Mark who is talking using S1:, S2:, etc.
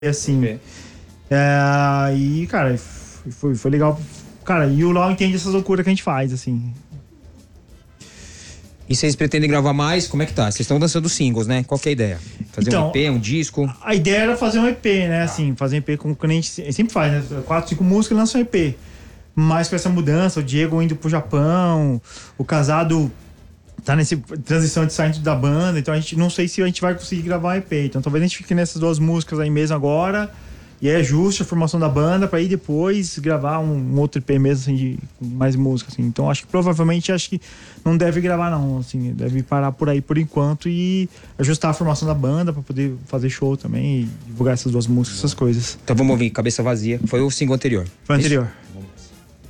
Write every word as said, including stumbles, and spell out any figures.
S1: assim. É. É, e, cara, foi, foi legal. Cara, e o Lau entende essas loucuras que a gente faz, assim.
S2: E vocês pretendem gravar mais? Como é que tá? Vocês estão lançando singles, né? Qual que é a ideia? Fazer então, um E P, um disco?
S1: A ideia era fazer um E P, né? Assim, fazer um E P como a gente sempre faz, né? Quatro, cinco músicas e lança um E P. Mas com essa mudança, o Diego indo pro Japão, o Casado tá nessa transição de sair da banda, então a gente não sei se a gente vai conseguir gravar um E P. Então talvez a gente fique nessas duas músicas aí mesmo agora. E é justo a formação da banda pra ir depois gravar um, um outro E P mesmo, assim, de mais música, assim. Então acho que provavelmente acho que não deve gravar não, assim, deve parar por aí por enquanto e ajustar a formação da banda pra poder fazer show também e divulgar essas duas músicas, essas coisas.
S2: Então vamos ouvir Cabeça Vazia, foi o single anterior.
S1: Foi o anterior. Isso?